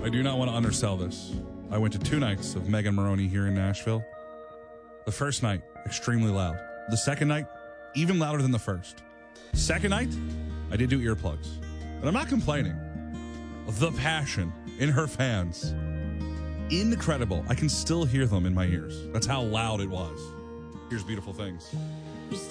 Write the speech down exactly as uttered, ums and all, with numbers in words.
I do not want to undersell this. I went to two nights of Megan Moroney here in Nashville. The first night, extremely loud. The second night, even louder than the first. Second night, I did do earplugs. And I'm not complaining. The passion in her fans. Incredible. I can still hear them in my ears. That's how loud it was. Here's Beautiful Things.